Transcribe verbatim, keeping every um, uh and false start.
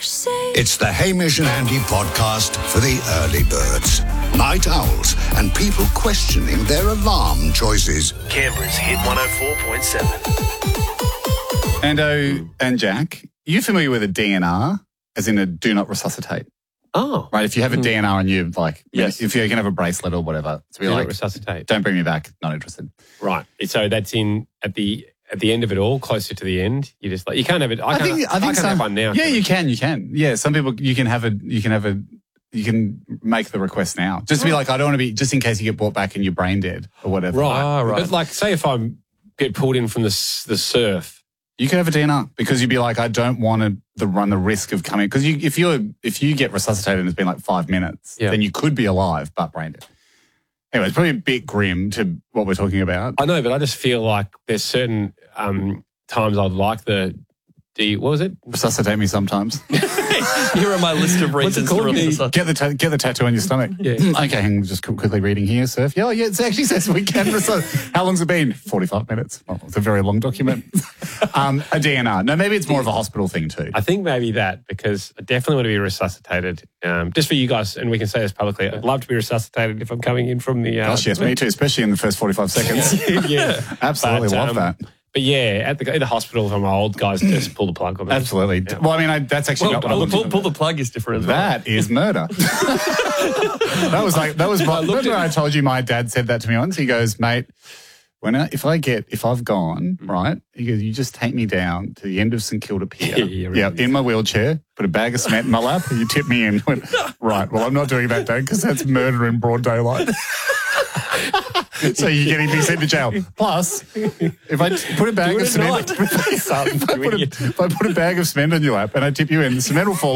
It's the Hamish and Andy podcast for the early birds, night owls, and people questioning their alarm choices. Canberra's Hit one oh four point seven. Ando and Jack, are you familiar with a D N R, as in a do not resuscitate? Oh. Right, if you have a D N R and you like, Yes. if you can have a bracelet or whatever, to be Do not like, resuscitate. don't bring me back, not interested. Right. So that's in at the at the end of it all, closer to the end. You just like you can't have it. I, I can't, think, I think can't some, have one now. Yeah, can I? you can, you can. Yeah, some people, you can have a, you can have a, you can make the request now. Just to be like, I don't want to be, just in case you get brought back and you're brain dead or whatever. Right. Ah, right. But like, say if I get pulled in from the s- the surf. You could have a D N R because you'd be like, I don't want to the, run the risk of coming. Because you, if you're, if you get resuscitated and it's been like five minutes, Yeah. then you could be alive but brain dead. Anyway, it's probably a bit grim to what we're talking about. I know, but I just feel like there's certain um, times I'd like the D. What was it? Resuscitate me sometimes. You're on my list of What's it reasons called? to release The- us. Get the ta- get the tattoo on your stomach. Yeah. Okay, hang on, just qu- quickly reading here, Surf. Yeah, yeah, it actually says we can resuscitate. How long's it been? forty-five minutes. Well, it's a very long document. um, a D N R. No, maybe it's more of a hospital thing too. I think maybe that because I definitely want to be resuscitated. Um, just for you guys, and we can say this publicly. I'd love to be resuscitated if I'm coming in from the. Uh, Gosh, yes, me too, especially in the first forty-five seconds. yeah. Absolutely But, love um, that. But yeah, at the, at the hospital, if I'm old, guys just pull the plug on me. Absolutely. Yeah. Well, I mean, I, that's actually Well, not what I pull, looked pull, at. pull the plug is different as well. That is murder. that was like, that was my, remember I told you my dad said that to me once? He goes, mate, when I, if I get, if I've gone, right, he goes, you just take me down to the end of St Kilda Pier. Yeah, yeah, yeah, really. in my wheelchair, put a bag of cement in my lap, and you tip me in. Went, right, well, I'm not doing that, Dad, because that's murder in broad daylight. So you're getting me sent to jail. Plus, if I t- put a bag Do it of at cement, night. if, I put a, if I put a bag of cement on your lap and I tip you in, the cement will fall